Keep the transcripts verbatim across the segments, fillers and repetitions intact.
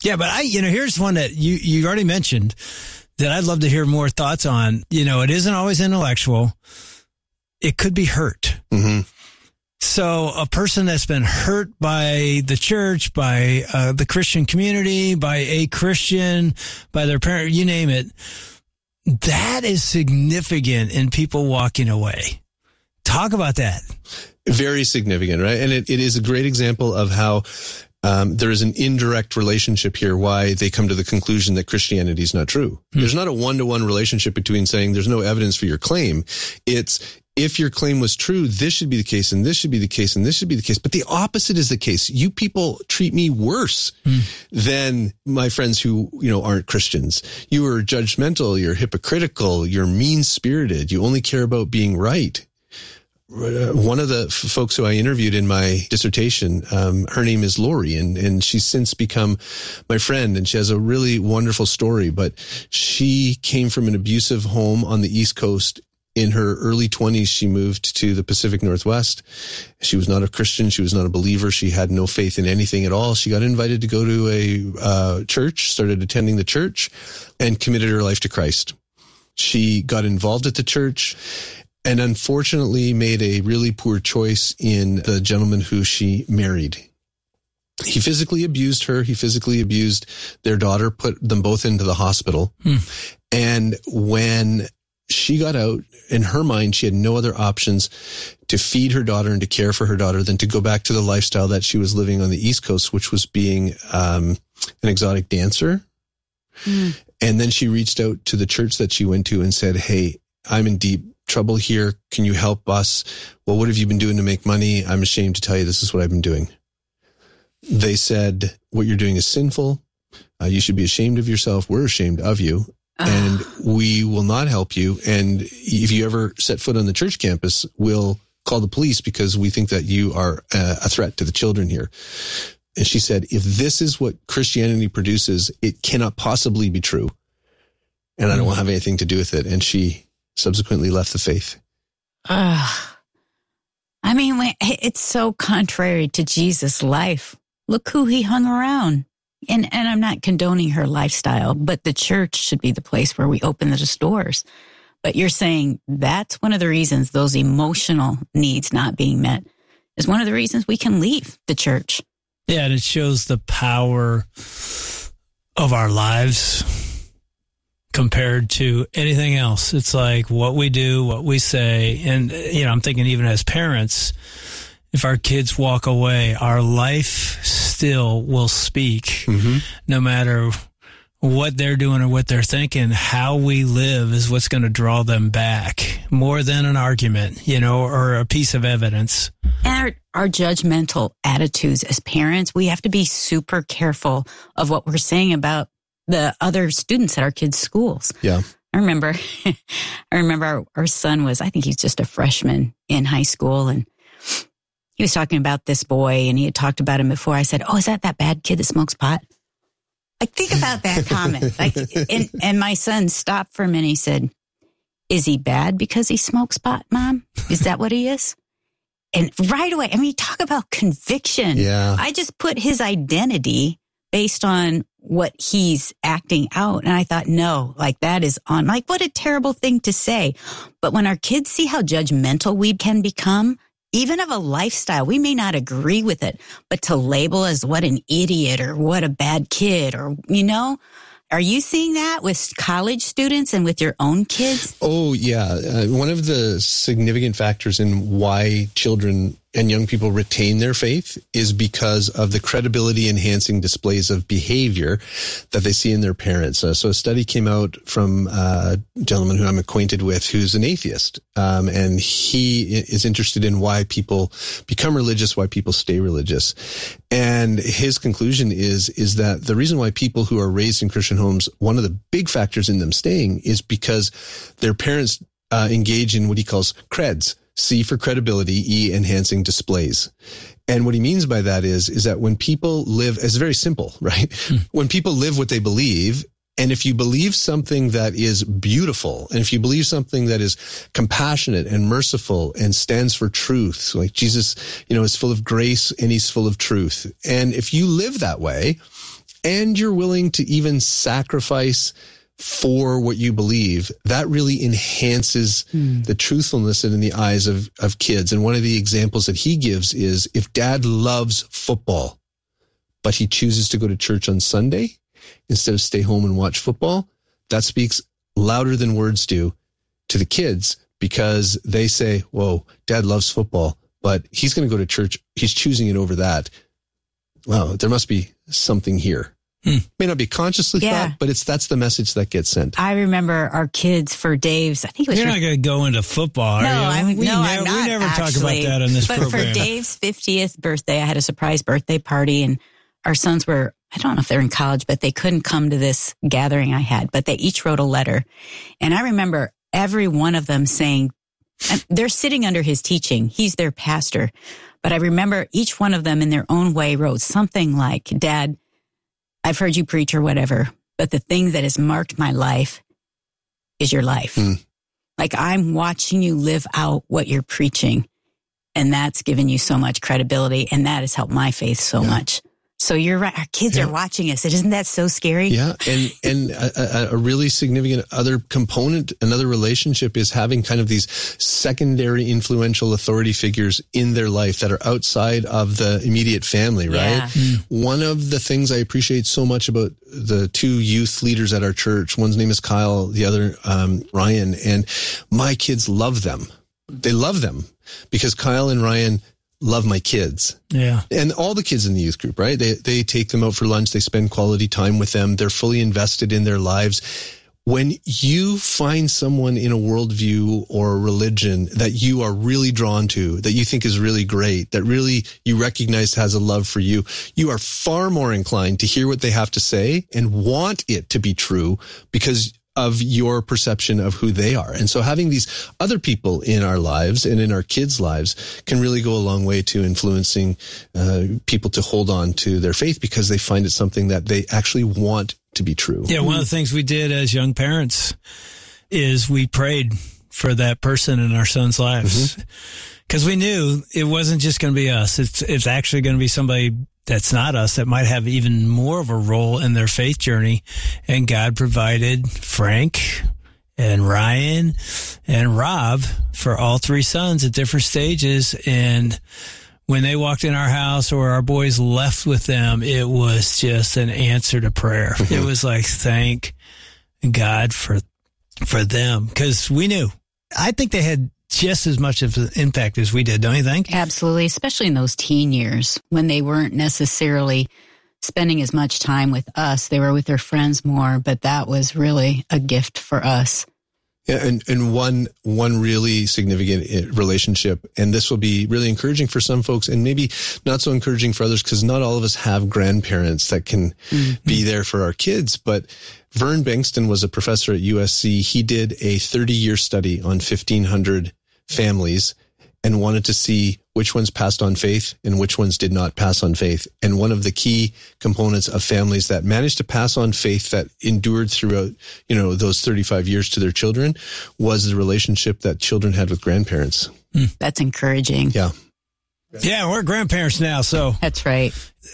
Yeah, but I, you know, here's one that you, you already mentioned that I'd love to hear more thoughts on. You know, it isn't always intellectual. It could be hurt. Mm-hmm. So a person that's been hurt by the church, by uh, the Christian community, by a Christian, by their parent, you name it, that is significant in people walking away. Talk about that. Very significant, right? And it, it is a great example of how um, there is an indirect relationship here, why they come to the conclusion that Christianity is not true. Hmm. There's not a one-to-one relationship between saying there's no evidence for your claim. It's, if your claim was true, this should be the case, and this should be the case, and this should be the case. But the opposite is the case. You people treat me worse mm. than my friends who, you know, aren't Christians. You are judgmental. You're hypocritical. You're mean-spirited. You only care about being right. One of the f- folks who I interviewed in my dissertation, um, her name is Lori, and, and she's since become my friend, and she has a really wonderful story. But she came from an abusive home on the East Coast. In her early twenties, she moved to the Pacific Northwest. She was not a Christian. She was not a believer. She had no faith in anything at all. She got invited to go to a uh, church, started attending the church, and committed her life to Christ. She got involved at the church and unfortunately made a really poor choice in the gentleman who she married. He physically abused her. He physically abused their daughter, put them both into the hospital. Hmm. And when she got out, in her mind, she had no other options to feed her daughter and to care for her daughter than to go back to the lifestyle that she was living on the East Coast, which was being um, an exotic dancer. Mm. And then she reached out to the church that she went to and said, hey, I'm in deep trouble here. Can you help us? Well, what have you been doing to make money? I'm ashamed to tell you this is what I've been doing. They said, what you're doing is sinful. Uh, you should be ashamed of yourself. We're ashamed of you. And we will not help you. And if you ever set foot on the church campus, we'll call the police because we think that you are a threat to the children here. And she said, if this is what Christianity produces, it cannot possibly be true. And I don't want to have anything to do with it. And she subsequently left the faith. Uh, I mean, it's so contrary to Jesus' life. Look who he hung around. And and I'm not condoning her lifestyle, but the church should be the place where we open the doors. But you're saying that's one of the reasons those emotional needs not being met is one of the reasons we can leave the church. Yeah, and it shows the power of our lives compared to anything else. It's like what we do, what we say. And, you know, I'm thinking even as parents, if our kids walk away, our life still will speak, mm-hmm. no matter what they're doing or what they're thinking. How we live is what's going to draw them back more than an argument, you know, or a piece of evidence. And our, our judgmental attitudes as parents, we have to be super careful of what we're saying about the other students at our kids' schools. Yeah. I remember, I remember our, our son was, I think he's just a freshman in high school, and he was talking about this boy, and he had talked about him before. I said, oh, is that that bad kid that smokes pot? Like, think about that comment. Like, and, and my son stopped for a minute. He said, is he bad because he smokes pot, Mom? Is that what he is? And right away, I mean, talk about conviction. Yeah. I just put his identity based on what he's acting out. And I thought, no, like that is on, like, what a terrible thing to say. But when our kids see how judgmental we can become, even of a lifestyle, we may not agree with it, but to label as what an idiot or what a bad kid, or, you know, are you seeing that with college students and with your own kids? Oh, yeah. Uh, one of the significant factors in why children and young people retain their faith is because of the credibility enhancing displays of behavior that they see in their parents. Uh, so a study came out from a gentleman who I'm acquainted with who's an atheist. Um, and he is interested in why people become religious, why people stay religious. And his conclusion is, is that the reason why people who are raised in Christian homes, one of the big factors in them staying is because their parents uh, engage in what he calls creds. C for credibility, E enhancing displays. And what he means by that is, is that when people live, it's very simple, right? Hmm. When people live what they believe, and if you believe something that is beautiful, and if you believe something that is compassionate and merciful and stands for truth, like Jesus, you know, is full of grace and he's full of truth. And if you live that way, and you're willing to even sacrifice for what you believe, that really enhances mm. the truthfulness in the eyes of, of kids. And one of the examples that he gives is if dad loves football, but he chooses to go to church on Sunday instead of stay home and watch football, that speaks louder than words do to the kids, because they say, whoa, dad loves football, but he's going to go to church. He's choosing it over that. Wow, there must be something here. Hmm. May not be consciously yeah. thought, but it's that's the message that gets sent. I remember our kids for Dave's, I think it was You're your, not going to go into football, are no, you? I'm, we no, ne- I'm not, we never actually. talk about that on this but program. But for Dave's fiftieth birthday, I had a surprise birthday party, and our sons were, I don't know if they're in college, but they couldn't come to this gathering I had, but they each wrote a letter. And I remember every one of them saying, they're sitting under his teaching. He's their pastor. But I remember each one of them in their own way wrote something like, Dad, I've heard you preach or whatever, but the thing that has marked my life is your life. Mm. Like, I'm watching you live out what you're preaching, and that's given you so much credibility, and that has helped my faith so yeah. much. So you're right. Our kids yeah. are watching us. Isn't that so scary? Yeah. And, and a, a really significant other component, another relationship is having kind of these secondary influential authority figures in their life that are outside of the immediate family, right? Yeah. Mm. One of the things I appreciate so much about the two youth leaders at our church, one's name is Kyle, the other, um, Ryan, and my kids love them. They love them because Kyle and Ryan love my kids. Yeah. And all the kids in the youth group, right? They they take them out for lunch. They spend quality time with them. They're fully invested in their lives. When you find someone in a worldview or a religion that you are really drawn to, that you think is really great, that really you recognize has a love for you, you are far more inclined to hear what they have to say and want it to be true because of your perception of who they are. And so having these other people in our lives and in our kids' lives can really go a long way to influencing uh, people to hold on to their faith because they find it something that they actually want to be true. Yeah, one of the things we did as young parents is we prayed for that person in our sons' lives because mm-hmm. we knew it wasn't just going to be us. It's, it's actually going to be somebody that's not us, that might have even more of a role in their faith journey. And God provided Frank and Ryan and Rob for all three sons at different stages. And when they walked in our house or our boys left with them, it was just an answer to prayer. Mm-hmm. It was like, thank God for, for them. Cause we knew, I think they had just as much of an impact as we did, don't you think? Absolutely, especially in those teen years when they weren't necessarily spending as much time with us. They were with their friends more, but that was really a gift for us. Yeah, and, and one one really significant relationship, and this will be really encouraging for some folks and maybe not so encouraging for others because not all of us have grandparents that can mm-hmm. be there for our kids. But Vern Bankston was a professor at U S C. He did a thirty-year study on fifteen hundred families and wanted to see which ones passed on faith and which ones did not pass on faith. And one of the key components of families that managed to pass on faith that endured throughout, you know, those thirty-five years to their children was the relationship that children had with grandparents. Mm, that's encouraging. Yeah. Yeah, we're grandparents now, so. That's right.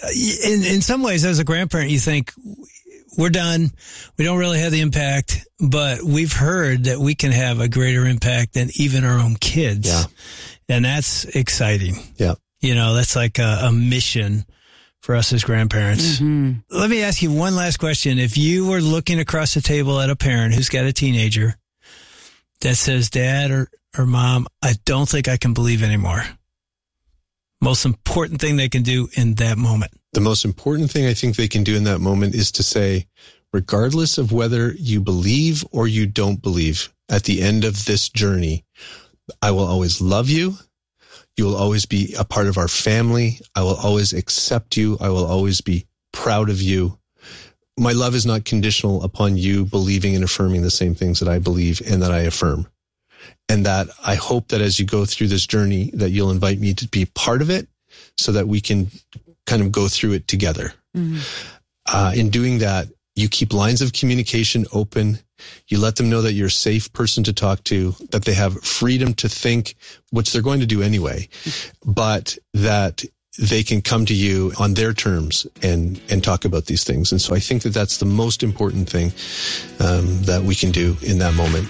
In, in some ways, as a grandparent, you think, we're done. We don't really have the impact, but we've heard that we can have a greater impact than even our own kids. Yeah. And that's exciting. Yeah. You know, that's like a, a mission for us as grandparents. Mm-hmm. Let me ask you one last question. If you were looking across the table at a parent who's got a teenager that says, Dad or, or Mom, I don't think I can believe anymore. Most important thing they can do in that moment. The most important thing I think they can do in that moment is to say, regardless of whether you believe or you don't believe, at the end of this journey, I will always love you. You will always be a part of our family. I will always accept you. I will always be proud of you. My love is not conditional upon you believing and affirming the same things that I believe and that I affirm. And that I hope that as you go through this journey, that you'll invite me to be part of it so that we can kind of go through it together. Mm-hmm. Uh, in doing that, you keep lines of communication open. You let them know that you're a safe person to talk to, that they have freedom to think, which they're going to do anyway, but that they can come to you on their terms and, and talk about these things. And so I think that that's the most important thing um, that we can do in that moment.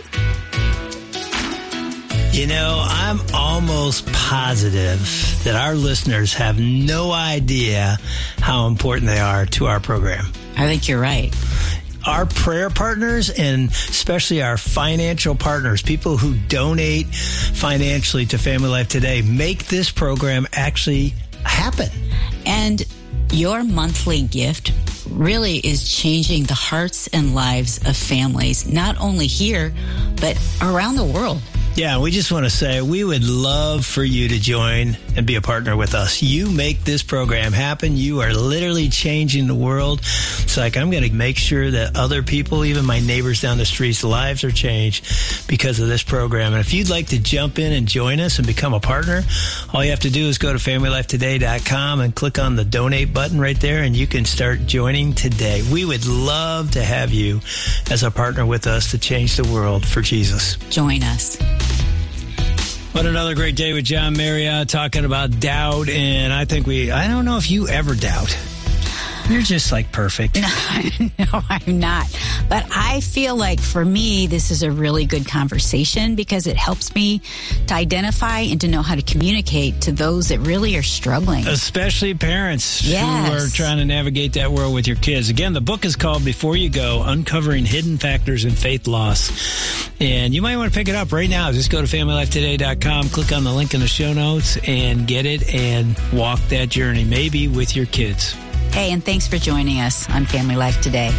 You know, I'm almost positive that our listeners have no idea how important they are to our program. I think you're right. Our prayer partners, and especially our financial partners, people who donate financially to Family Life Today, make this program actually happen. And your monthly gift really is changing the hearts and lives of families, not only here, but around the world. Yeah, we just want to say we would love for you to join and be a partner with us. You make this program happen. You are literally changing the world. It's like I'm going to make sure that other people, even my neighbors down the streets, lives are changed because of this program. And if you'd like to jump in and join us and become a partner, all you have to do is go to family life today dot com and click on the donate button right there, and you can start joining today. We would love to have you as a partner with us to change the world for Jesus. Join us. What another great day with John Marriott talking about doubt. And I think we, I don't know if you ever doubt. You're just like perfect. No, no, I'm not. But I feel like for me, this is a really good conversation because it helps me to identify and to know how to communicate to those that really are struggling. Especially parents yes. who are trying to navigate that world with your kids. Again, the book is called Before You Go, Uncovering Hidden Factors in Faith Loss. And you might want to pick it up right now. Just go to family life today dot com, click on the link in the show notes, and get it and walk that journey, maybe with your kids. Hey, and thanks for joining us on Family Life Today.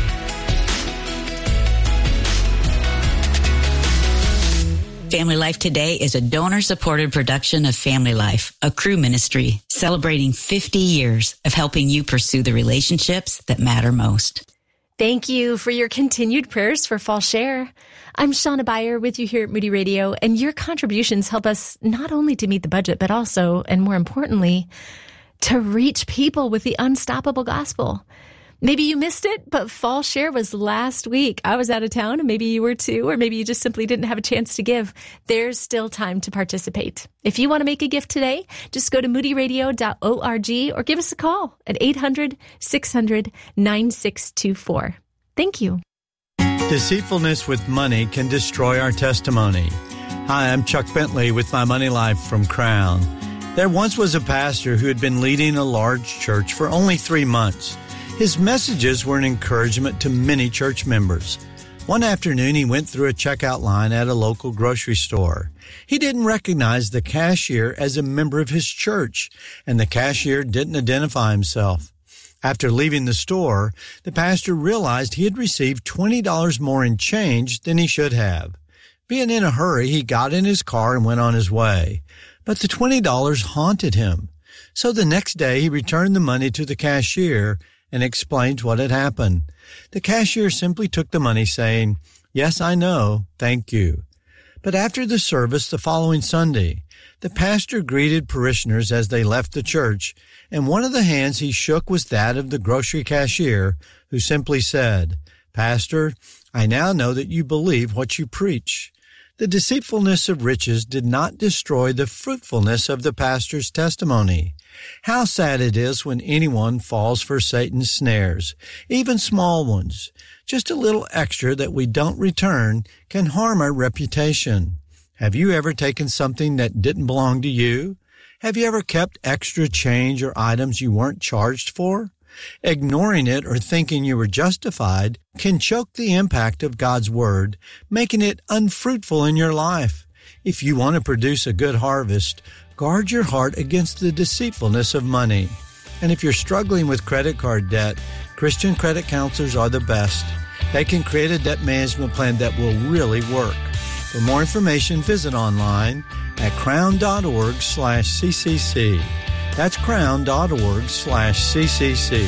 Family Life Today is a donor-supported production of Family Life, a Cru ministry celebrating fifty years of helping you pursue the relationships that matter most. Thank you for your continued prayers for Fall Share. I'm Shauna Beyer with you here at Moody Radio, and your contributions help us not only to meet the budget, but also, and more importantly, to reach people with the unstoppable gospel. Maybe you missed it, but Fall Share was last week. I was out of town, and maybe you were too, or maybe you just simply didn't have a chance to give. There's still time to participate. If you want to make a gift today, just go to moody radio dot org or give us a call at eight hundred, six hundred, nine six two four. Thank you. Deceitfulness with money can destroy our testimony. Hi, I'm Chuck Bentley with My Money Life from Crown. There once was a pastor who had been leading a large church for only three months. His messages were an encouragement to many church members. One afternoon, he went through a checkout line at a local grocery store. He didn't recognize the cashier as a member of his church, and the cashier didn't identify himself. After leaving the store, the pastor realized he had received twenty dollars more in change than he should have. Being in a hurry, he got in his car and went on his way. But the twenty dollars haunted him. So the next day, he returned the money to the cashier and explained what had happened. The cashier simply took the money, saying, "Yes, I know. Thank you." But after the service the following Sunday, the pastor greeted parishioners as they left the church, and one of the hands he shook was that of the grocery cashier, who simply said, "Pastor, I now know that you believe what you preach." The deceitfulness of riches did not destroy the fruitfulness of the pastor's testimony. How sad it is when anyone falls for Satan's snares, even small ones. Just a little extra that we don't return can harm our reputation. Have you ever taken something that didn't belong to you? Have you ever kept extra change or items you weren't charged for? Ignoring it or thinking you were justified can choke the impact of God's Word, making it unfruitful in your life. If you want to produce a good harvest, guard your heart against the deceitfulness of money. And if you're struggling with credit card debt, Christian credit counselors are the best. They can create a debt management plan that will really work. For more information, visit online at crown.org slash CCC. That's crown.org slash CCC.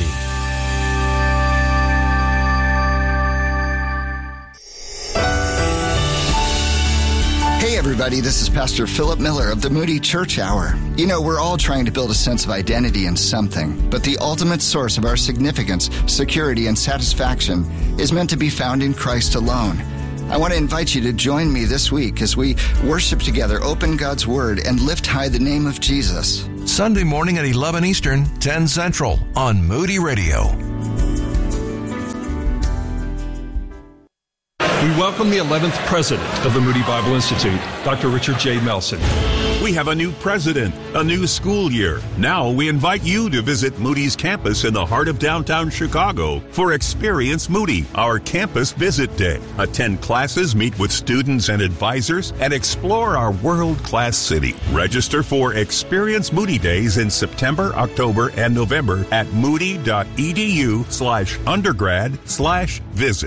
Hey everybody, this is Pastor Philip Miller of the Moody Church Hour. You know, we're all trying to build a sense of identity in something, but the ultimate source of our significance, security, and satisfaction is meant to be found in Christ alone. I want to invite you to join me this week as we worship together, open God's Word, and lift high the name of Jesus. Sunday morning at eleven Eastern, ten Central on Moody Radio. We welcome the eleventh president of the Moody Bible Institute, Doctor Richard J. Melson. We have a new president, a new school year. Now we invite you to visit Moody's campus in the heart of downtown Chicago for Experience Moody, our campus visit day. Attend classes, meet with students and advisors, and explore our world-class city. Register for Experience Moody Days in September, October, and November at moody.edu slash undergrad slash visit.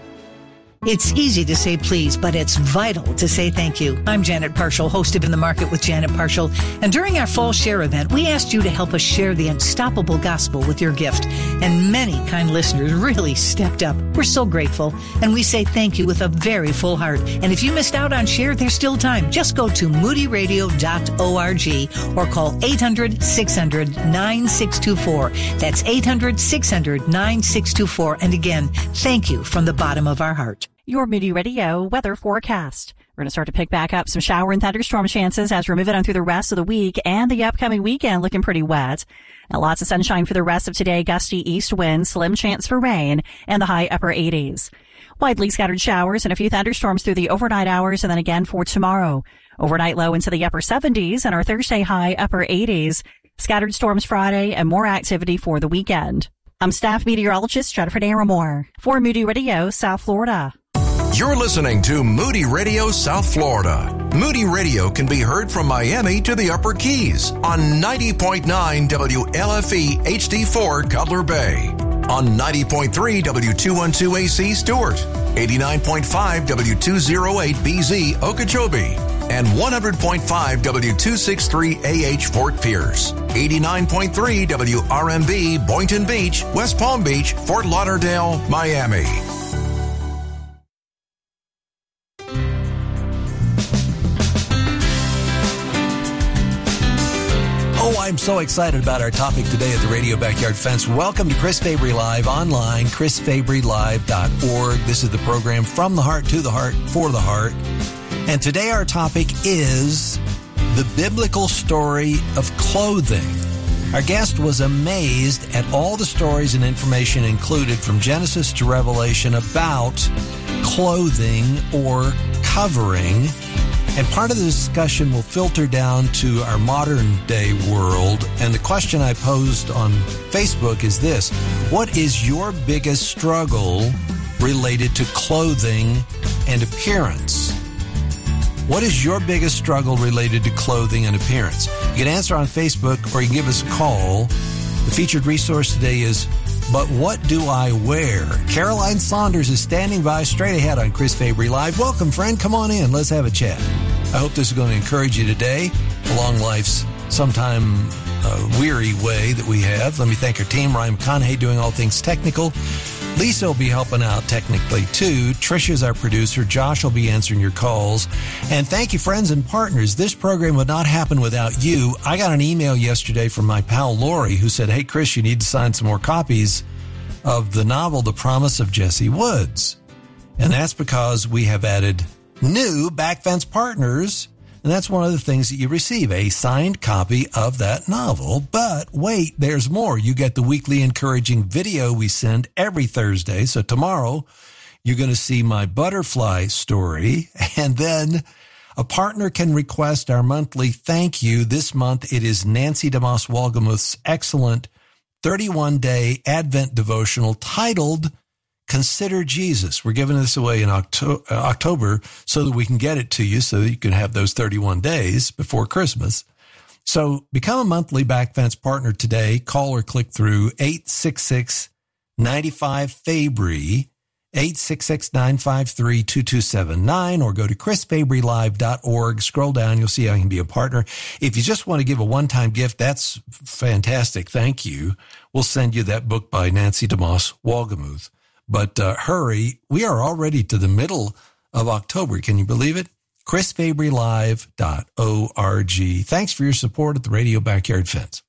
It's easy to say please, but it's vital to say thank you. I'm Janet Parshall, host of In the Market with Janet Parshall. And during our Fall Share event, we asked you to help us share the unstoppable gospel with your gift. And many kind listeners really stepped up. We're so grateful. And we say thank you with a very full heart. And if you missed out on Share, there's still time. Just go to moody radio dot org or call eight hundred, six hundred, nine six two four. That's eight hundred, six hundred, nine six two four. And again, thank you from the bottom of our heart. Your Moody Radio weather forecast. We're going to start to pick back up some shower and thunderstorm chances as we're moving on through the rest of the week, and the upcoming weekend looking pretty wet. Now, lots of sunshine for the rest of today, gusty east winds, slim chance for rain, and the high upper eighties. Widely scattered showers and a few thunderstorms through the overnight hours, and then again for tomorrow. Overnight low into the upper seventies and our Thursday high upper eighties. Scattered storms Friday and more activity for the weekend. I'm staff meteorologist Jennifer Naramore for Moody Radio, South Florida. You're listening to Moody Radio South Florida. Moody Radio can be heard from Miami to the Upper Keys on ninety point nine W L F E H D four Cutler Bay, on ninety point three W two twelve A C Stewart, eighty-nine point five W two oh eight B Z Okeechobee, and one hundred point five W two sixty-three A H Fort Pierce, eighty-nine point three W R M B Boynton Beach, West Palm Beach, Fort Lauderdale, Miami. Oh, I'm so excited about our topic today at the Radio Backyard Fence. Welcome to Chris Fabry Live online, chris fabry live dot org. This is the program from the heart to the heart for the heart. And today our topic is the biblical story of clothing. Our guest was amazed at all the stories and information included from Genesis to Revelation about clothing or covering. And part of the discussion will filter down to our modern day world. And the question I posed on Facebook is this: what is your biggest struggle related to clothing and appearance? What is your biggest struggle related to clothing and appearance? You can answer on Facebook or you can give us a call. The featured resource today is But What Do I Wear? Caroline Saunders is standing by straight ahead on Chris Fabry Live. Welcome, friend. Come on in. Let's have a chat. I hope this is going to encourage you today along life's sometime uh, weary way that we have. Let me thank our team. Ryan McConaughey doing all things technical. Lisa will be helping out technically, too. Trisha's our producer. Josh will be answering your calls. And thank you, friends and partners. This program would not happen without you. I got an email yesterday from my pal Lori who said, hey, Chris, you need to sign some more copies of the novel The Promise of Jesse Woods. And that's because we have added new Backfence partners. And that's one of the things that you receive, a signed copy of that novel. But wait, there's more. You get the weekly encouraging video we send every Thursday. So tomorrow, you're going to see my butterfly story. And then a partner can request our monthly thank you. This month, it is Nancy DeMoss Wolgemuth's excellent thirty-one day Advent devotional titled Consider Jesus. We're giving this away in Octo- uh, October so that we can get it to you so that you can have those thirty-one days before Christmas. So become a monthly Backfence partner today. Call or click through eight six six, nine five, Fabry, eight six six, nine five three, two two seven nine, or go to chris fabry live dot org. Scroll down. You'll see how you can be a partner. If you just want to give a one-time gift, that's fantastic. Thank you. We'll send you that book by Nancy DeMoss Wolgemuth. But uh, hurry, we are already to the middle of October. Can you believe it? chris fabry live dot org. Thanks for your support at the Radio Backyard Fence.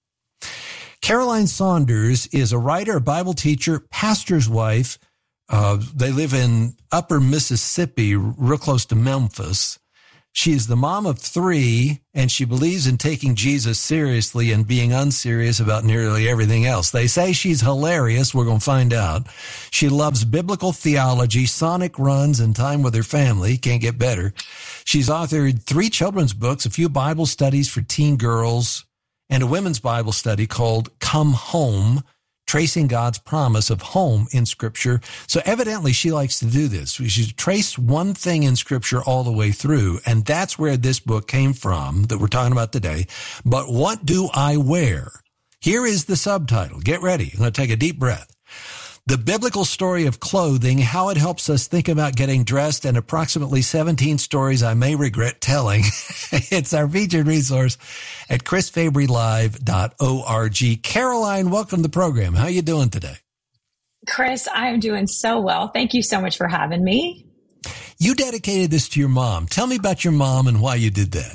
Caroline Saunders is a writer, a Bible teacher, pastor's wife. Uh, they live in upper Mississippi, real close to Memphis. She is the mom of three, and she believes in taking Jesus seriously and being unserious about nearly everything else. They say she's hilarious. We're going to find out. She loves biblical theology, sonic runs, and time with her family. Can't get better. She's authored three children's books, a few Bible studies for teen girls, and a women's Bible study called Come Home, tracing God's promise of home in Scripture. So evidently she likes to do this. She's traced one thing in Scripture all the way through, and that's where this book came from that we're talking about today. But what do I wear? Here is the subtitle. Get ready. I'm going to take a deep breath. The biblical story of clothing, how it helps us think about getting dressed, and approximately seventeen stories I may regret telling. It's our featured resource at chris fabry live dot org. Caroline, welcome to the program. How are you doing today? Chris, I'm doing so well. Thank you so much for having me. You dedicated this to your mom. Tell me about your mom and why you did that.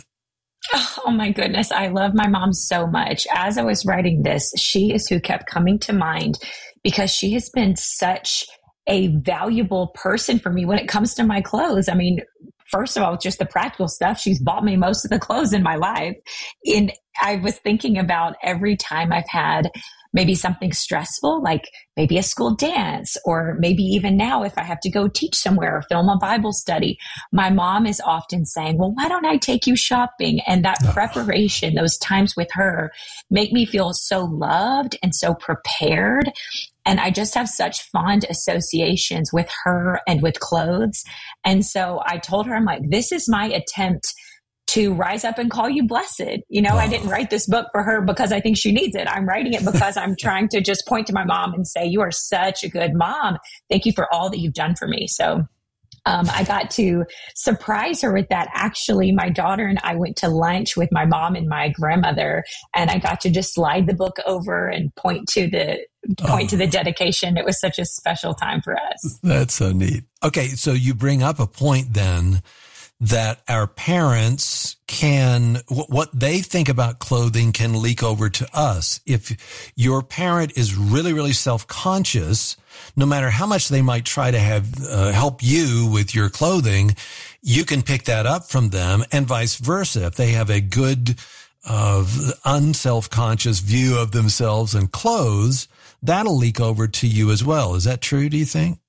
Oh my goodness. I love my mom so much. As I was writing this, she is who kept coming to mind because she has been such a valuable person for me when it comes to my clothes. I mean, first of all, just the practical stuff. She's bought me most of the clothes in my life. And I was thinking about every time I've had maybe something stressful, like maybe a school dance, or maybe even now if I have to go teach somewhere or film a Bible study, my mom is often saying, well, why don't I take you shopping? And that preparation, those times with her make me feel so loved and so prepared. And I just have such fond associations with her and with clothes. And so I told her, I'm like, this is my attempt to rise up and call you blessed. You know, oh. I didn't write this book for her because I think she needs it. I'm writing it because I'm trying to just point to my mom and say, you are such a good mom. Thank you for all that you've done for me. So um, I got to surprise her with that. Actually, my daughter and I went to lunch with my mom and my grandmother, and I got to just slide the book over and point to the point oh. to the dedication. It was such a special time for us. That's so neat. Okay, so you bring up a point then that our parents can, what they think about clothing can leak over to us. If your parent is really, really self-conscious, no matter how much they might try to have uh, help you with your clothing, you can pick that up from them, and vice versa. If they have a good, uh, unself-conscious view of themselves and clothes, that'll leak over to you as well. Is that true, do you think?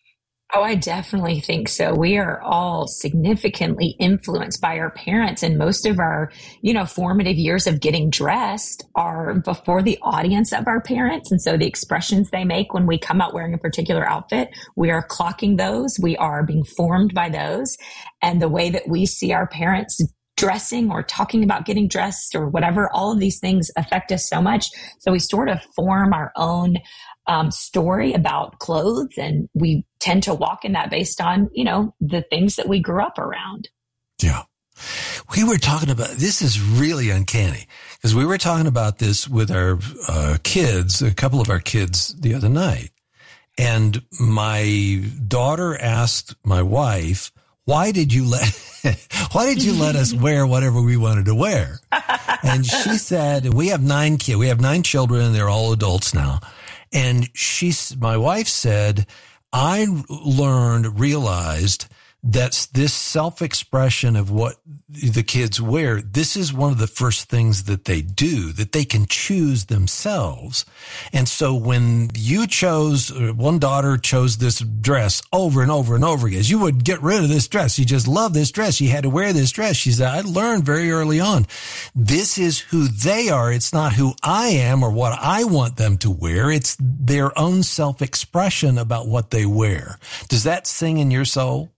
Oh, I definitely think so. We are all significantly influenced by our parents, and most of our, you know, formative years of getting dressed are before the audience of our parents. And so the expressions they make when we come out wearing a particular outfit, we are clocking those. We are being formed by those. And the way that we see our parents dressing or talking about getting dressed or whatever, all of these things affect us so much. So we sort of form our own Um, story about clothes, and we tend to walk in that based on, you know, the things that we grew up around. Yeah. We were talking about, this is really uncanny, because we were talking about this with our uh, kids, a couple of our kids the other night. And my daughter asked my wife, why did you let, why did you let us wear whatever we wanted to wear? And she said, we have nine kids, we have nine children, they're all adults now. And she, my wife said, I learned, realized that this self-expression of what the kids wear, this is one of the first things that they do, that they can choose themselves. And so when you chose, one daughter chose this dress over and over and over again, you would get rid of this dress. You just love this dress. You had to wear this dress. She said, I learned very early on, this is who they are. It's not who I am or what I want them to wear. It's their own self-expression about what they wear. Does that sing in your soul?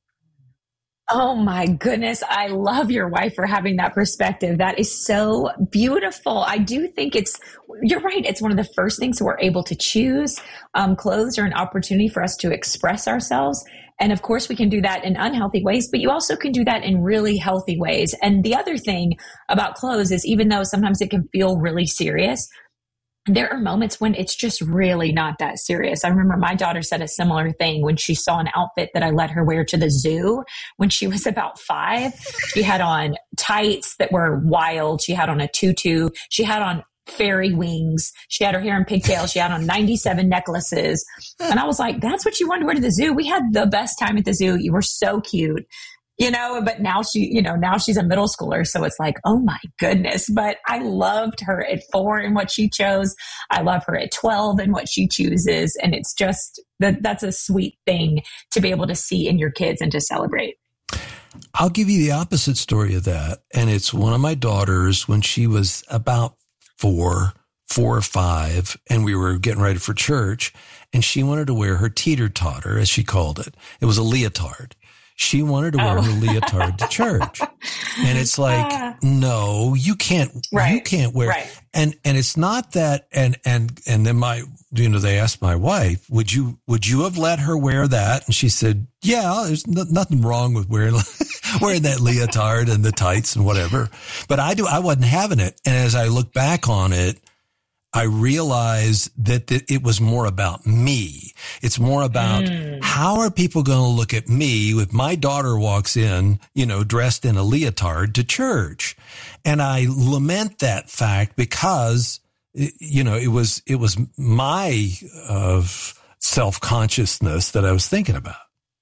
Oh my goodness. I love your wife for having that perspective. That is so beautiful. I do think it's, you're right. It's one of the first things we're able to choose. Um, clothes are an opportunity for us to express ourselves. And of course we can do that in unhealthy ways, but you also can do that in really healthy ways. And the other thing about clothes is, even though sometimes it can feel really serious, there are moments when it's just really not that serious. I remember my daughter said a similar thing when she saw an outfit that I let her wear to the zoo when she was about five. She had on tights that were wild. She had on a tutu. She had on fairy wings. She had her hair in pigtails. She had on ninety-seven necklaces. And I was like, that's what you wanted to wear to the zoo? We had the best time at the zoo. You were so cute. you know, but now she, you know, now she's a middle schooler. So it's like, oh my goodness. But I loved her at four and what she chose. I love her at twelve and what she chooses. And it's just that that's a sweet thing to be able to see in your kids and to celebrate. I'll give you the opposite story of that. And it's one of my daughters when she was about four, four or five, and we were getting ready for church, and she wanted to wear her teeter-totter, as she called it. It was a leotard. She wanted to wear Oh. her leotard to church. And it's like, no, you can't, Right. you can't wear, Right. and, and it's not that, and, and, and then my, you know, they asked my wife, would you, would you have let her wear that? And she said, yeah, there's no, nothing wrong with wearing, wearing that leotard and the tights and whatever. But I do, I wasn't having it. And as I look back on it, I realized that, that it was more about me. It's more about Mm. how are people going to look at me if my daughter walks in, you know, dressed in a leotard to church. And I lament that fact because, you know, it was, it was my, uh, self-consciousness that I was thinking about.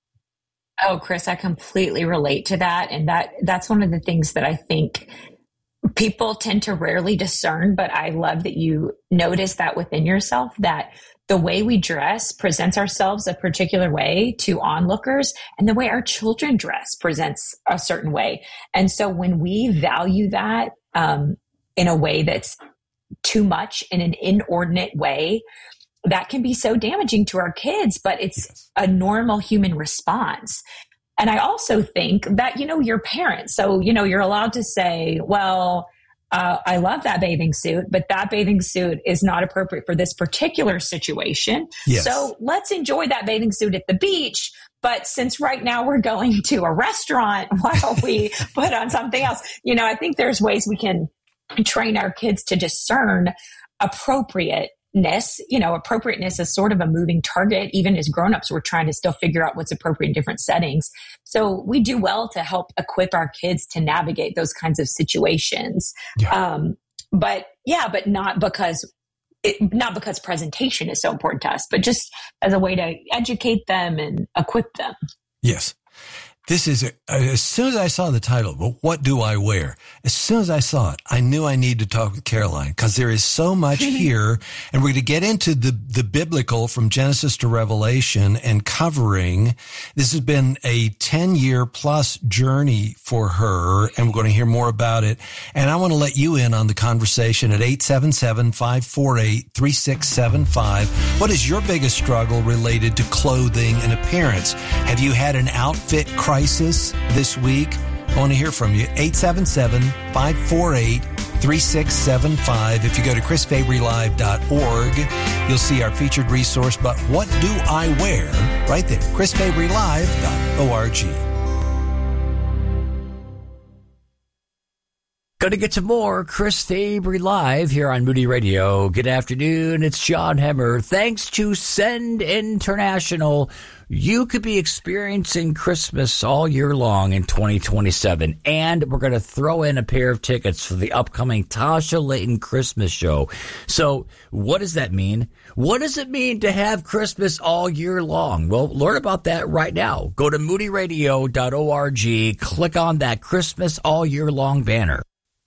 Oh, Chris, I completely relate to that. And that that's one of the things that I think people tend to rarely discern, but I love that you notice that within yourself, that the way we dress presents ourselves a particular way to onlookers, and the way our children dress presents a certain way. And so when we value that um, in a way that's too much, in an inordinate way, that can be so damaging to our kids, but it's yes. a normal human response. And I also think that, you know, your parents, so, you know, you're allowed to say, well, uh, I love that bathing suit, but that bathing suit is not appropriate for this particular situation. Yes. So let's enjoy that bathing suit at the beach. But since right now we're going to a restaurant, why don't we put on something else? You know, I think there's ways we can train our kids to discern appropriate You know, appropriateness is sort of a moving target. Even as grownups, we're trying to still figure out what's appropriate in different settings. So we do well to help equip our kids to navigate those kinds of situations. Yeah. Um, but yeah, but not because it, not because presentation is so important to us, but just as a way to educate them and equip them. Yes. This is, a, as soon as I saw the title, well, what do I wear? As soon as I saw it, I knew I needed to talk with Caroline because there is so much here. And we're going to get into the, the biblical from Genesis to Revelation and covering. This has been a ten year plus journey for her, and we're going to hear more about it. And I want to let you in on the conversation at eight seven seven, five four eight, three six seven five. What is your biggest struggle related to clothing and appearance? Have you had an outfit crisis this week? I want to hear from you. eight seven seven, five four eight, three six seven five. If you go to chris fabry live dot org, you'll see our featured resource, But What Do I Wear? Right there, chris fabry live dot org. Going to get some more Chris Fabry Live here on Moody Radio. Good afternoon. It's John Hemmer. Thanks to Send International, you could be experiencing Christmas all year long in twenty twenty-seven. And we're going to throw in a pair of tickets for the upcoming Tasha Layton Christmas show. So what does that mean? What does it mean to have Christmas all year long? Well, learn about that right now. Go to moody radio dot org, click on that Christmas all year long banner.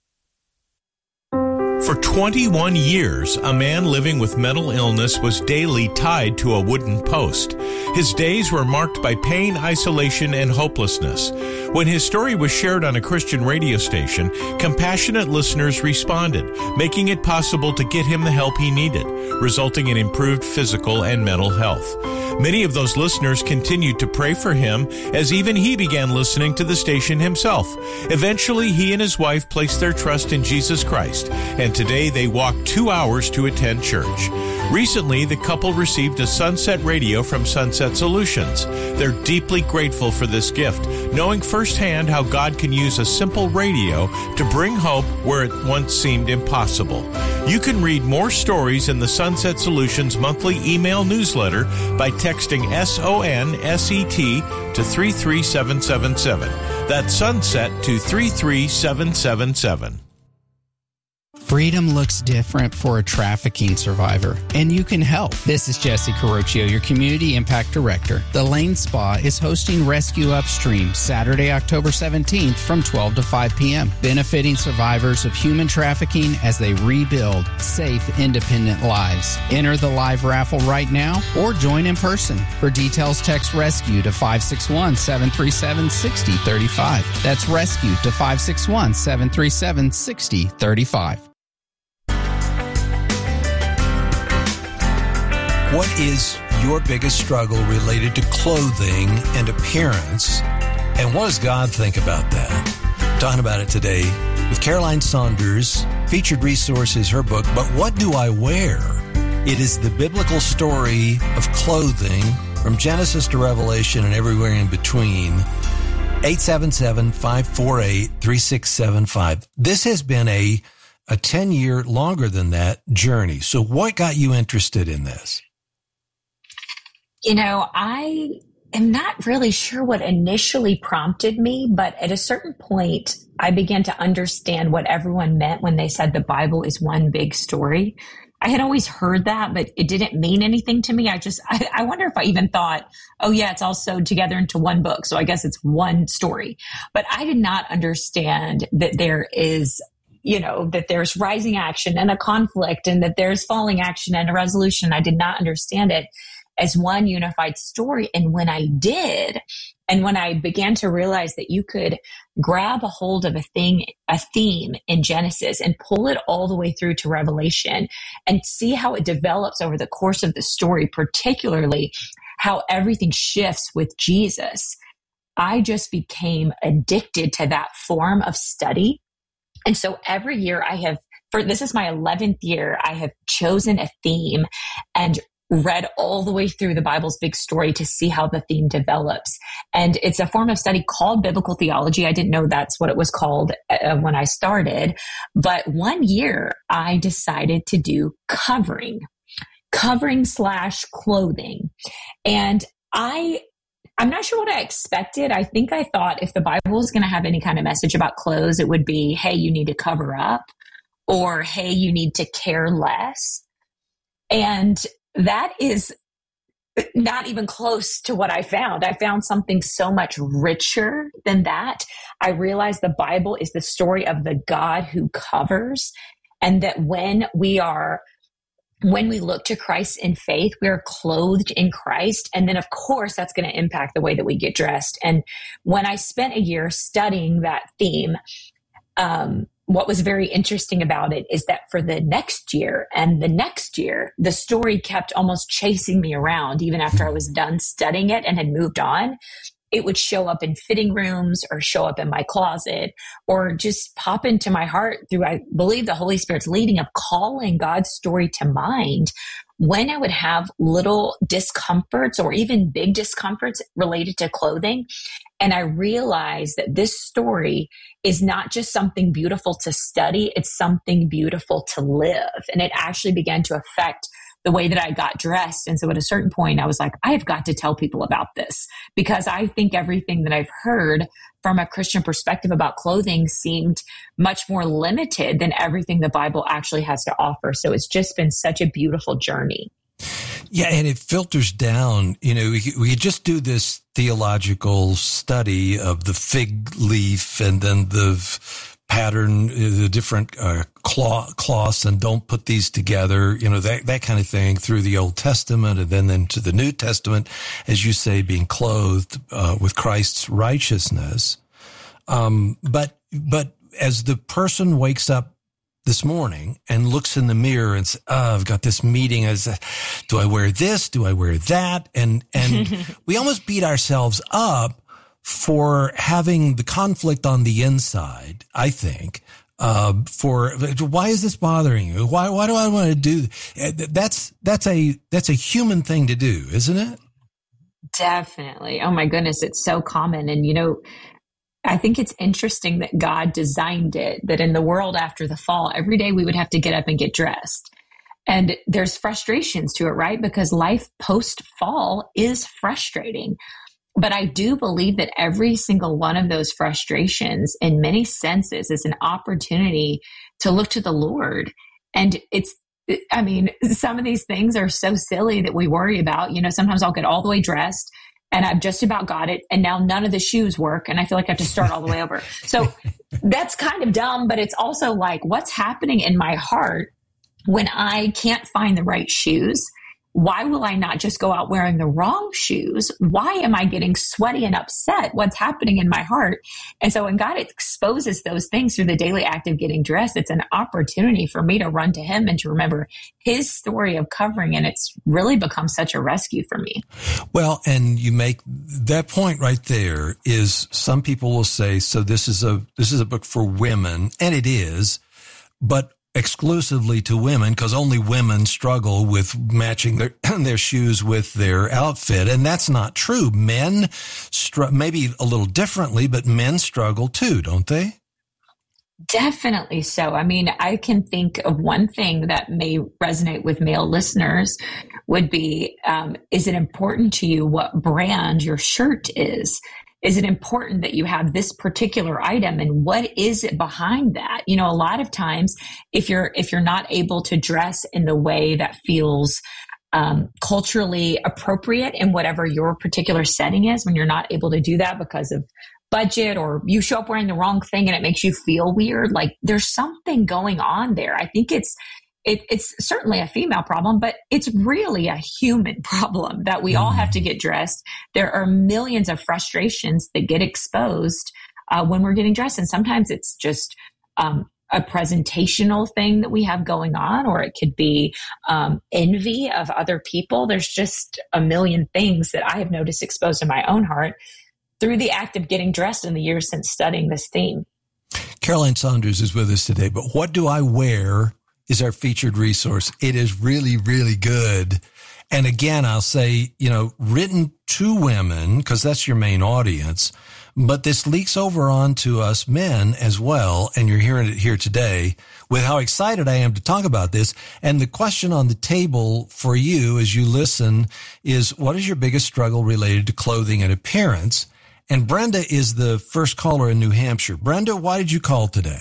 For twenty-one years, a man living with mental illness was daily tied to a wooden post. His days were marked by pain, isolation, and hopelessness. When his story was shared on a Christian radio station, compassionate listeners responded, making it possible to get him the help he needed, resulting in improved physical and mental health. Many of those listeners continued to pray for him as even he began listening to the station himself. Eventually, he and his wife placed their trust in Jesus Christ, and today they walk two hours to attend church. Recently, the couple received a Sunset Radio from Sunset Solutions. They're deeply grateful for this gift, knowing firsthand how God can use a simple radio to bring hope where it once seemed impossible. You can read more stories in the Sunset Solutions monthly email newsletter by texting S O N S E T to three three seven seven seven. That's Sunset to three three seven seven seven. Freedom looks different for a trafficking survivor, and you can help. This is Jesse Carocchio, your Community Impact Director. The Lane Spa is hosting Rescue Upstream Saturday, October seventeenth from twelve to five p.m., benefiting survivors of human trafficking as they rebuild safe, independent lives. Enter the live raffle right now or join in person. For details, text RESCUE to five six one, seven three seven, six zero three five. That's RESCUE to five six one, seven three seven, six zero three five. What is your biggest struggle related to clothing and appearance? And what does God think about that? Talking about it today with Caroline Saunders. Featured resource is her book, But What Do I Wear? It is the biblical story of clothing from Genesis to Revelation and everywhere in between. eight seven seven, five four eight, three six seven five. This has been a, a ten-year, longer than that, journey. So what got you interested in this? You know, I am not really sure what initially prompted me, but at a certain point, I began to understand what everyone meant when they said the Bible is one big story. I had always heard that, but it didn't mean anything to me. I just, I, I wonder if I even thought, oh yeah, it's all sewed together into one book, so I guess it's one story. But I did not understand that there is, you know, that there's rising action and a conflict and that there's falling action and a resolution. I did not understand it as one unified story. And when I did, and when I began to realize that you could grab a hold of a thing, a theme in Genesis and pull it all the way through to Revelation and see how it develops over the course of the story, particularly how everything shifts with Jesus, I just became addicted to that form of study. And so every year I have, for this is my eleventh year, I have chosen a theme and read all the way through the Bible's big story to see how the theme develops. And it's a form of study called biblical theology. I didn't know that's what it was called uh, when I started. But one year I decided to do covering, covering slash clothing. And I, I'm not sure what I expected. I think I thought if the Bible was going to have any kind of message about clothes, it would be, hey, you need to cover up, or hey, you need to care less. And that is not even close to what I found. I found something so much richer than that. I realized the Bible is the story of the God who covers, and that when we are, when we look to Christ in faith, we are clothed in Christ. And then, of course, that's going to impact the way that we get dressed. And when I spent a year studying that theme, um, what was very interesting about it is that for the next year and the next year, the story kept almost chasing me around. Even after I was done studying it and had moved on, it would show up in fitting rooms or show up in my closet or just pop into my heart through, I believe, the Holy Spirit's leading of calling God's story to mind when I would have little discomforts or even big discomforts related to clothing. And I realized that this story is not just something beautiful to study, it's something beautiful to live. And it actually began to affect the way that I got dressed. And so at a certain point, I was like, I have got to tell people about this, because I think everything that I've heard from a Christian perspective about clothing seemed much more limited than everything the Bible actually has to offer. So it's just been such a beautiful journey. Yeah, and it filters down. You know, we, we just do this theological study of the fig leaf and then the pattern, the different uh, cloth, cloths, and don't put these together, you know, that, that kind of thing through the Old Testament and then into the New Testament, as you say, being clothed uh, with Christ's righteousness. Um, but, but as the person wakes up this morning and looks in the mirror and says, oh, I've got this meeting. As do I wear this? Do I wear that? And, and we almost beat ourselves up for having the conflict on the inside, I think, uh, for why is this bothering you? Why, why do I want to do that's, that's a, that's a human thing to do, isn't it? Definitely. Oh my goodness. It's so common. And, you know, I think it's interesting that God designed it, that in the world after the fall, every day we would have to get up and get dressed. And there's frustrations to it, right? Because life post-fall is frustrating. but I do believe that every single one of those frustrations in many senses is an opportunity to look to the Lord. And it's, I mean, some of these things are so silly that we worry about. You know, sometimes I'll get all the way dressed and I've just about got it, and now none of the shoes work, and I feel like I have to start all the way over. So that's kind of dumb, but it's also like, what's happening in my heart when I can't find the right shoes? Why will I not just go out wearing the wrong shoes? Why am I getting sweaty and upset? What's happening in my heart? And so when God exposes those things through the daily act of getting dressed, it's an opportunity for me to run to him and to remember his story of covering. And it's really become such a rescue for me. Well, and you make that point right there is some people will say, so this is a, this is a book for women, and it is, but exclusively to women, because only women struggle with matching their their shoes with their outfit. And that's not true. Men, str- maybe a little differently, but men struggle too, don't they? Definitely so. I mean, I can think of one thing that may resonate with male listeners would be, um, is it important to you what brand your shirt is? Is it important that you have this particular item, and what is it behind that? You know, a lot of times if you're, if you're not able to dress in the way that feels um, culturally appropriate in whatever your particular setting is, when you're not able to do that because of budget, or you show up wearing the wrong thing and it makes you feel weird, like there's something going on there. I think it's, It, it's certainly a female problem, but it's really a human problem that we all have to get dressed. There are millions of frustrations that get exposed uh, when we're getting dressed. And sometimes it's just um, a presentational thing that we have going on, or it could be um, envy of other people. There's just a million things that I have noticed exposed in my own heart through the act of getting dressed in the years since studying this theme. Caroline Saunders is with us today, but What Do I Wear is our featured resource. It is really, really good. And again, I'll say, you know, written to women, because that's your main audience, but this leaks over onto us men as well. And you're hearing it here today with how excited I am to talk about this. And the question on the table for you as you listen is, what is your biggest struggle related to clothing and appearance? And Brenda is the first caller in New Hampshire. Brenda, why did you call today?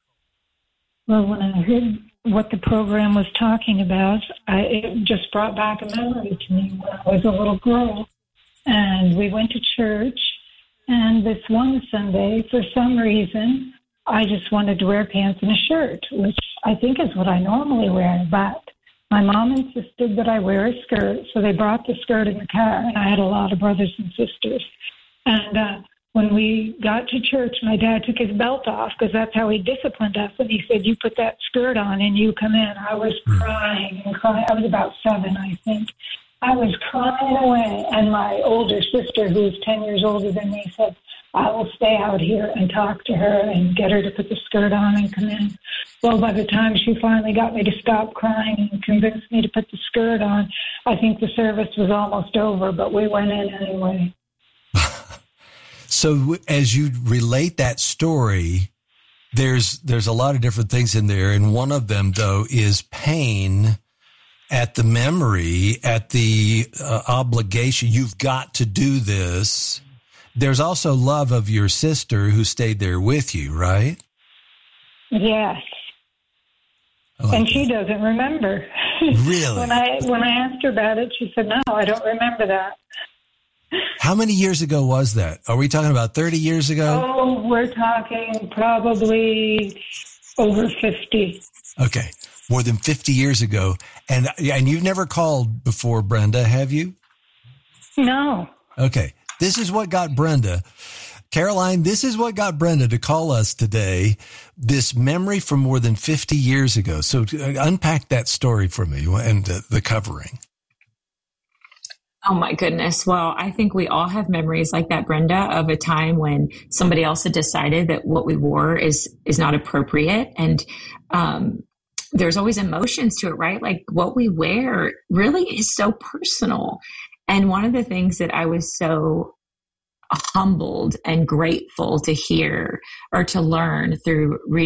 Well, when I heard what the program was talking about, I, it just brought back a memory to me when I was a little girl. And we went to church, and this one Sunday, for some reason, I just wanted to wear pants and a shirt, which I think is what I normally wear. But my mom insisted that I wear a skirt, so they brought the skirt in the car, and I had a lot of brothers and sisters. And uh when we got to church, my dad took his belt off, because that's how he disciplined us. And he said, you put that skirt on and you come in. I was crying and crying. I was about seven, I think. I was crying away. And my older sister, who was ten years older than me, said, I will stay out here and talk to her and get her to put the skirt on and come in. Well, by the time she finally got me to stop crying and convinced me to put the skirt on, I think the service was almost over, but we went in anyway. So as you relate that story, there's there's a lot of different things in there. And one of them, though, is pain at the memory, at the uh, obligation. You've got to do this. There's also love of your sister who stayed there with you, right? Yes. Like and that. she doesn't remember. Really? when I when I asked her about it, she said, no, I don't remember that. How many years ago was that? Are we talking about thirty years ago? Oh, we're talking probably over fifty. Okay. More than fifty years ago. And and you've never called before, Brenda, have you? No. Okay. This is what got Brenda. Caroline, this is what got Brenda to call us today. This memory from more than fifty years ago. So unpack that story for me and uh, the covering. Oh my goodness. Well, I think we all have memories like that, Brenda, of a time when somebody else had decided that what we wore is, is not appropriate. And, um, there's always emotions to it, right? Like what we wear really is so personal. And one of the things that I was so humbled and grateful to hear or to learn through reading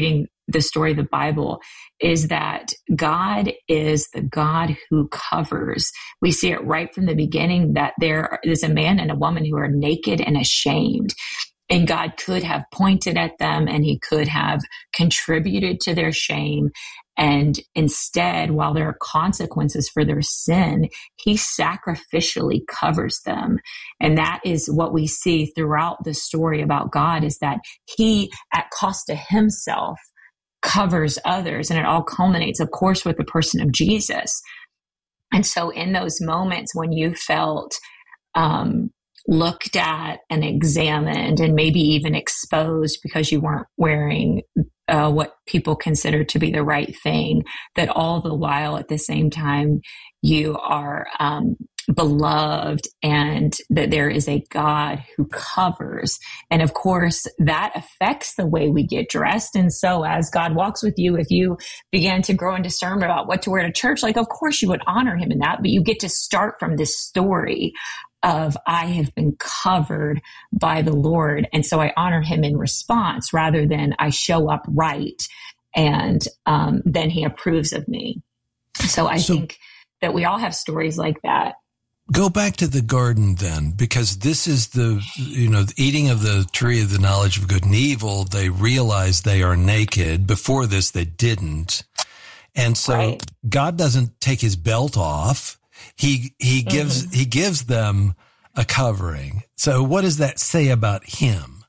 the story of the Bible is that God is the God who covers. We see it right from the beginning that there is a man and a woman who are naked and ashamed. And God could have pointed at them and he could have contributed to their shame. And instead, while there are consequences for their sin, he sacrificially covers them. And that is what we see throughout the story about God, is that he, at cost to himself, covers others. And it all culminates, of course, with the person of Jesus. And so in those moments when you felt um, looked at and examined and maybe even exposed because you weren't wearing uh, what people consider to be the right thing, that all the while at the same time you are um, beloved and that there is a God who covers. And of course, that affects the way we get dressed. And so as God walks with you, if you began to grow in discernment about what to wear to church, like, of course you would honor him in that, but you get to start from this story of I have been covered by the Lord. And so I honor him in response rather than I show up right and um, then he approves of me. So I so, think that we all have stories like that. Go back to the garden then, because this is the, you know, the eating of the tree of the knowledge of good and evil. They realize they are naked. Before this, they didn't. And so right. God doesn't take his belt off. He, he gives, mm-hmm. he gives them a covering. So what does that say about him?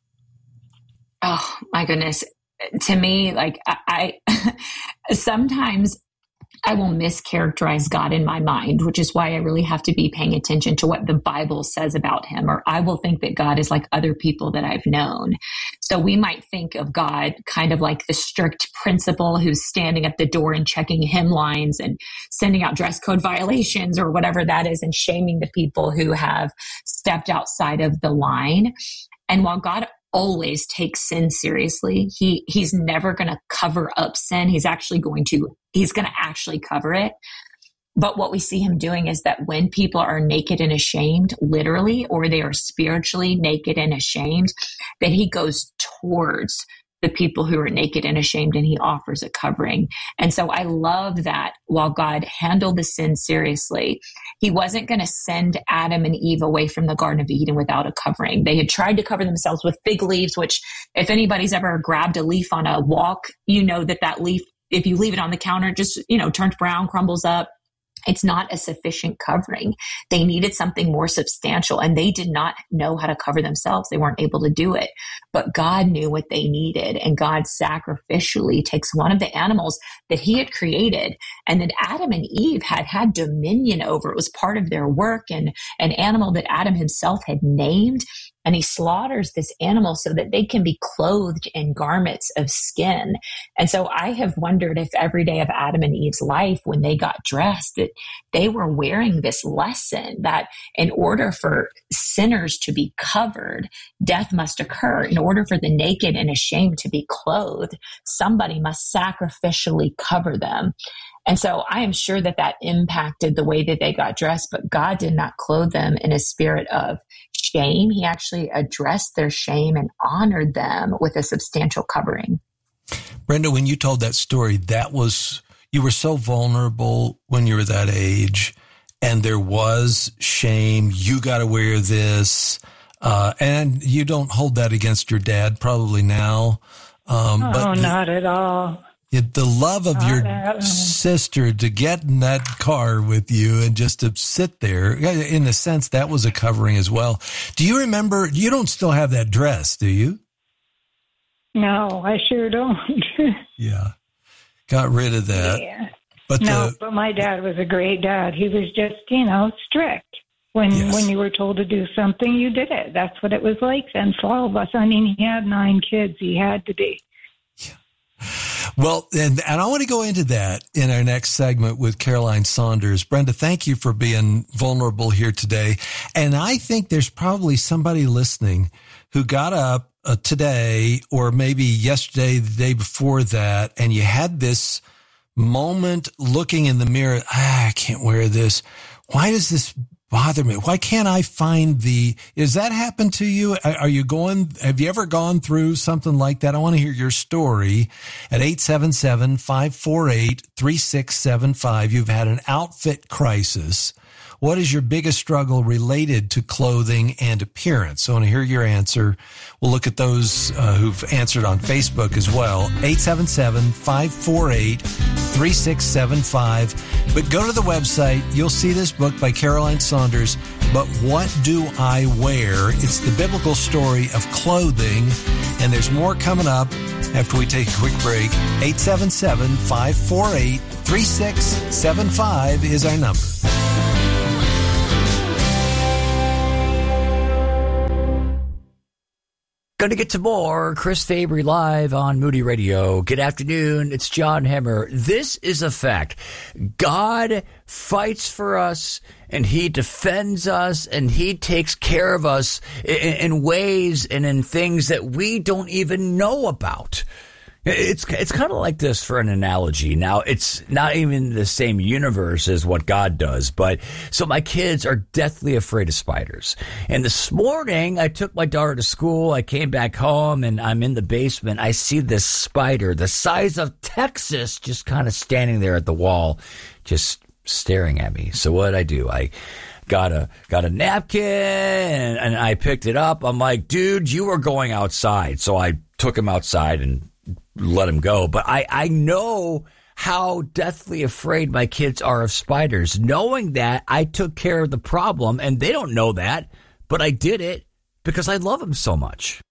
Oh my goodness. To me, like I, I sometimes I will mischaracterize God in my mind, which is why I really have to be paying attention to what the Bible says about him, or I will think that God is like other people that I've known. So we might think of God kind of like the strict principal who's standing at the door and checking hymn lines and sending out dress code violations or whatever that is and shaming the people who have stepped outside of the line. And while God always takes sin seriously, he he's never going to cover up sin. He's actually going to he's going to actually cover it. But what we see him doing is that when people are naked and ashamed, literally, or they are spiritually naked and ashamed, that he goes towards the people who are naked and ashamed and he offers a covering. And so I love that while God handled the sin seriously, he wasn't going to send Adam and Eve away from the Garden of Eden without a covering. They had tried to cover themselves with fig leaves, which if anybody's ever grabbed a leaf on a walk, you know that that leaf, if you leave it on the counter, it just, you know, turns brown, crumbles up. It's not a sufficient covering. They needed something more substantial, and they did not know how to cover themselves. They weren't able to do it, but God knew what they needed, and God sacrificially takes one of the animals that he had created and that Adam and Eve had had dominion over. It was part of their work, and an animal that Adam himself had named. And he slaughters this animal so that they can be clothed in garments of skin. And so I have wondered if every day of Adam and Eve's life, when they got dressed, that they were wearing this lesson that in order for sinners to be covered, death must occur. In order for the naked and ashamed to be clothed, somebody must sacrificially cover them. And so I am sure that that impacted the way that they got dressed, but God did not clothe them in a spirit of shame. He actually addressed their shame and honored them with a substantial covering. Brenda, when you told that story, that was, you were so vulnerable when you were that age, and there was shame. You got to wear this. Uh, and you don't hold that against your dad probably now. Um, oh, but not at all. It, the love of Not your sister to get in that car with you and just to sit there, in a sense, that was a covering as well. Do you remember, you don't still have that dress, do you? No, I sure don't. Yeah. Got rid of that. Yeah. But no, the, but my dad was a great dad. He was just, you know, strict. When yes. when you were told to do something, you did it. That's what it was like then for all of us. I mean, he had nine kids. He had to be. Well, and, and I want to go into that in our next segment with Caroline Saunders. Brenda, thank you for being vulnerable here today. And I think there's probably somebody listening who got up uh, today or maybe yesterday, the day before that, and you had this moment looking in the mirror, ah, I can't wear this. Why does this bother me. Why can't I find the, is that happened to you? Are you going, have you ever gone through something like that? I want to hear your story at eight seven seven, five four eight, three six seven five. You've had an outfit crisis. What is your biggest struggle related to clothing and appearance? So I want to hear your answer. We'll look at those uh, who've answered on Facebook as well. eight seven seven, five four eight, three six seven five. But go to the website. You'll see this book by Caroline Saunders, But What Do I Wear? It's the biblical story of clothing. And there's more coming up after we take a quick break. eight seven seven, five four eight, three six seven five is our number. Going to get to more Chris Fabry live on Moody Radio. Good afternoon. It's John Hemmer. This is a fact. God fights for us, and he defends us, and he takes care of us in, in ways and in things that we don't even know about. It's it's kind of like this for an analogy. Now, it's not even the same universe as what God does, but so my kids are deathly afraid of spiders. And this morning, I took my daughter to school. I came back home, and I'm in the basement. I see this spider the size of Texas just kind of standing there at the wall, just staring at me. So what did I do? I got a got a napkin, and, and I picked it up. I'm like, dude, you are going outside. So I took him outside and let him go. But I, I know how deathly afraid my kids are of spiders. Knowing that, I took care of the problem, and they don't know that, but I did it because I love them so much.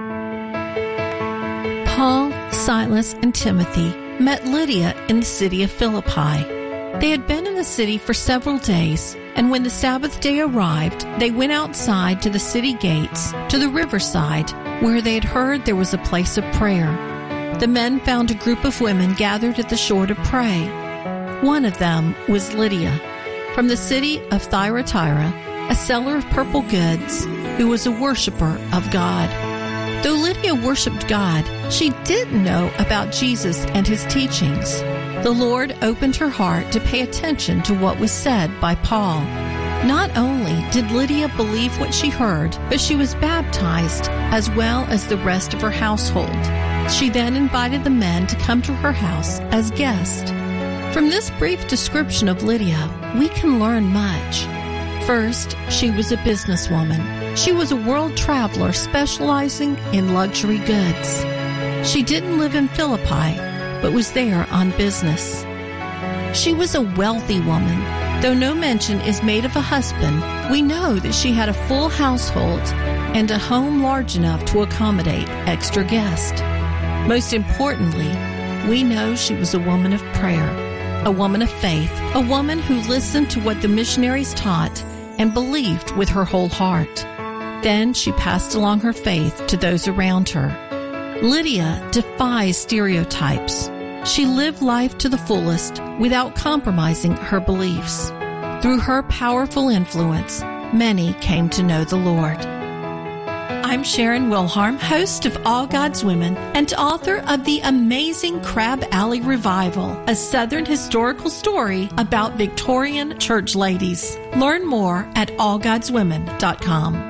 Paul, Silas, and Timothy met Lydia in the city of Philippi. They had been in the city for several days, and when the Sabbath day arrived, they went outside to the city gates, to the riverside, where they had heard there was a place of prayer. The men found a group of women gathered at the shore to pray. One of them was Lydia, from the city of Thyatira, a seller of purple goods, who was a worshiper of God. Though Lydia worshipped God, she didn't know about Jesus and his teachings. The Lord opened her heart to pay attention to what was said by Paul. Not only did Lydia believe what she heard, but she was baptized as well as the rest of her household. She then invited the men to come to her house as guests. From this brief description of Lydia, we can learn much. First, she was a businesswoman. She was a world traveler specializing in luxury goods. She didn't live in Philippi, but was there on business. She was a wealthy woman. Though no mention is made of a husband, we know that she had a full household and a home large enough to accommodate extra guests. Most importantly, we know she was a woman of prayer, a woman of faith, a woman who listened to what the missionaries taught and believed with her whole heart. Then she passed along her faith to those around her. Lydia defies stereotypes. She lived life to the fullest without compromising her beliefs. Through her powerful influence, many came to know the Lord. I'm Sharon Wilharm, host of All God's Women and author of The Amazing Crab Alley Revival, a Southern historical story about Victorian church ladies. Learn more at all gods women dot com.